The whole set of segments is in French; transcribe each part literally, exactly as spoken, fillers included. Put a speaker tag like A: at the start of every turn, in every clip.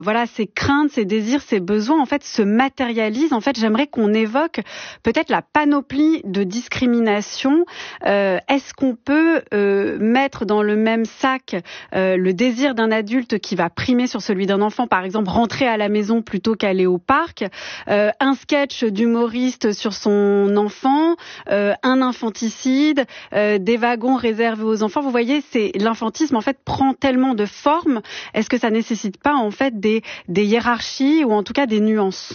A: voilà, ces craintes, ces désirs, ces besoins, en fait, se matérialisent. En fait, j'aimerais qu'on évoque peut-être la panoplie de discrimination. Euh, est-ce qu'on peut euh, mettre dans le même sac euh, le désir d'un adulte qui va primer sur celui d'un enfant, par exemple, rentrer à la maison plutôt qu'aller au parc, euh, un sketch d'humoriste sur son enfant, euh, un infanticide, euh, des wagons réservés aux enfants. Vous voyez, c'est l'infantisme, en fait, prend tellement de formes. Est-ce que ça nécessite pas, en fait, des Des, des hiérarchies ou en tout cas des nuances?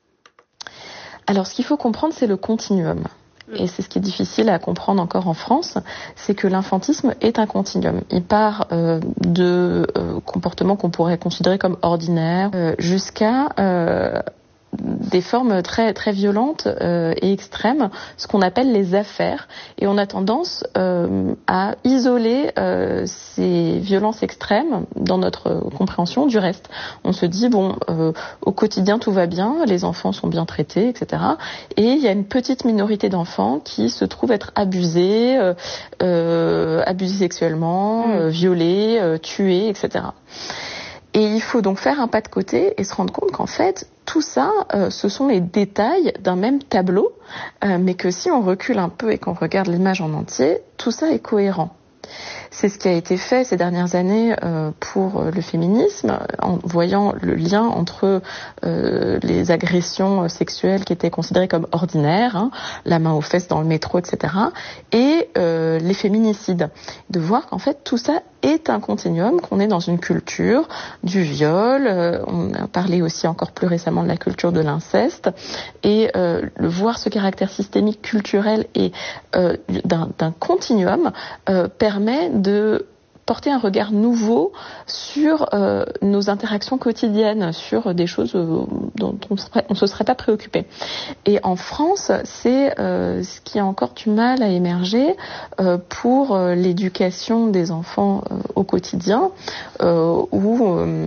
B: Alors ce qu'il faut comprendre, c'est le continuum. Et c'est ce qui est difficile à comprendre encore en France, c'est que l'infantisme est un continuum. Il part euh, de euh, comportements qu'on pourrait considérer comme ordinaires euh, jusqu'à euh, des formes très très violentes euh, et extrêmes, ce qu'on appelle les affaires. Et on a tendance euh, à isoler euh, ces violences extrêmes dans notre compréhension du reste. On se dit, bon, euh, au quotidien tout va bien, les enfants sont bien traités, et cetera. Et il y a une petite minorité d'enfants qui se trouvent être abusés, euh, euh, abusés sexuellement, euh, violés, euh, tués, et cetera. Et il faut donc faire un pas de côté et se rendre compte qu'en fait, tout ça, euh, ce sont les détails d'un même tableau, euh, mais que si on recule un peu et qu'on regarde l'image en entier, tout ça est cohérent. C'est ce qui a été fait ces dernières années euh, pour le féminisme, en voyant le lien entre euh, les agressions sexuelles qui étaient considérées comme ordinaires, hein, la main aux fesses dans le métro, et cetera, et euh, les féminicides. De voir qu'en fait tout ça est un continuum, qu'on est dans une culture du viol, euh, on a parlé aussi encore plus récemment de la culture de l'inceste, et euh, le voir ce caractère systémique culturel et euh, d'un, d'un continuum euh, permet de porter un regard nouveau sur euh, nos interactions quotidiennes, sur des choses euh, dont on ne se serait pas préoccupé. Et en France, c'est euh, ce qui a encore du mal à émerger euh, pour euh, l'éducation des enfants euh, au quotidien, euh, où euh,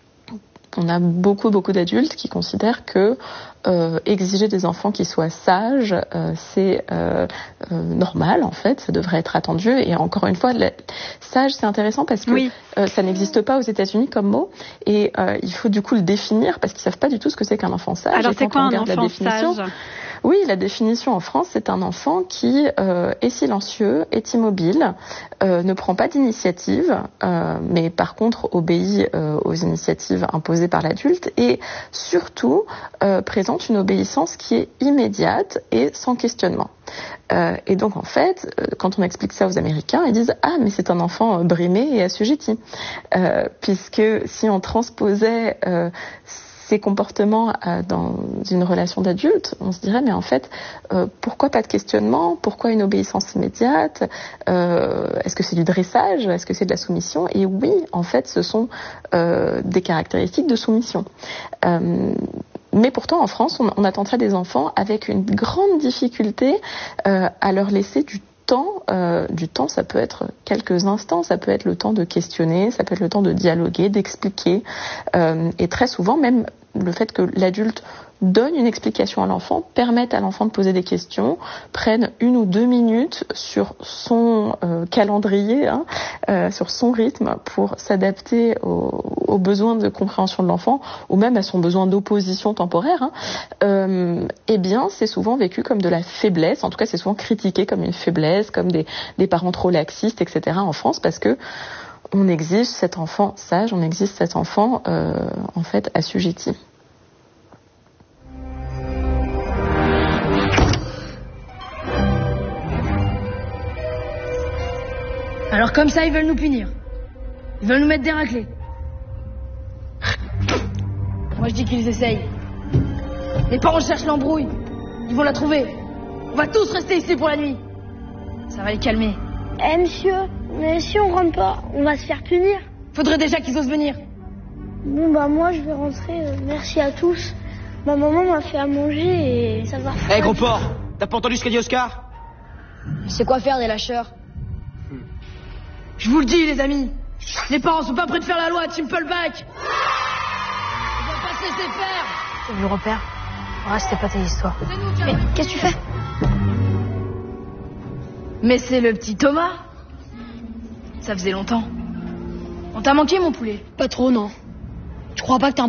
B: on a beaucoup, beaucoup d'adultes qui considèrent que euh, exiger des enfants qui soient sages, euh, c'est euh, euh, normal en fait, ça devrait être attendu. Et encore une fois, le, sage, c'est intéressant parce que oui. euh, ça n'existe pas aux États-Unis comme mot, et euh, il faut du coup le définir parce qu'ils savent pas du tout ce que c'est qu'un enfant sage.
A: Alors
B: et
A: c'est
B: quand
A: quoi
B: on
A: un
B: regarde
A: enfant
B: la définition,
A: sage ?
B: Oui, la définition en France, c'est un enfant qui euh, est silencieux, est immobile, euh, ne prend pas d'initiative, euh, mais par contre obéit euh, aux initiatives imposées par l'adulte et surtout euh, présente une obéissance qui est immédiate et sans questionnement. Euh, et donc en fait, euh, quand on explique ça aux Américains, ils disent « Ah, mais c'est un enfant euh, brimé et assujetti euh, ». Puisque si on transposait euh, ces comportements euh, dans une relation d'adulte, on se dirait mais en fait euh, pourquoi pas de questionnement, pourquoi une obéissance immédiate, euh, est-ce que c'est du dressage, est-ce que c'est de la soumission? Et oui, en fait ce sont euh, des caractéristiques de soumission. Euh, mais pourtant en France on, on attenterait des enfants avec une grande difficulté euh, à leur laisser du temps, euh, du temps, ça peut être quelques instants, ça peut être le temps de questionner, ça peut être le temps de dialoguer, d'expliquer, euh, et très souvent même le fait que l'adulte donne une explication à l'enfant, permette à l'enfant de poser des questions, prenne une ou deux minutes sur son euh, calendrier, hein, euh, sur son rythme pour s'adapter aux, aux besoins de compréhension de l'enfant ou même à son besoin d'opposition temporaire, hein, euh, eh bien c'est souvent vécu comme de la faiblesse, en tout cas c'est souvent critiqué comme une faiblesse, comme des, des parents trop laxistes, et cetera en France parce que on exige cet enfant sage, on exige cet enfant euh, en fait assujetti.
C: Alors comme ça, ils veulent nous punir. Ils veulent nous mettre des raclés. Moi, je dis qu'ils essayent. Les parents cherchent l'embrouille. Ils vont la trouver. On va tous rester ici pour la nuit. Ça va les calmer.
D: Eh, monsieur, mais si on rentre pas, on va se faire punir.
C: Faudrait déjà qu'ils osent venir.
D: Bon, bah moi, je vais rentrer. Euh, merci à tous. Ma maman m'a fait à manger et ça va.
E: Eh, hey, gros porc, t'as pas entendu ce qu'a dit Oscar?
C: C'est quoi faire des lâcheurs? Je vous le dis, les amis, les parents sont pas prêts de faire la loi, Timpleback. On va pas se laisser faire.
F: C'est du repère. Ouais, c'était pas tes histoires.
C: Mais qu'est-ce que tu fais? Mais c'est le petit Thomas. Ça faisait longtemps. On t'a manqué, mon poulet?
F: Pas trop, non.
C: Tu crois pas que t'es un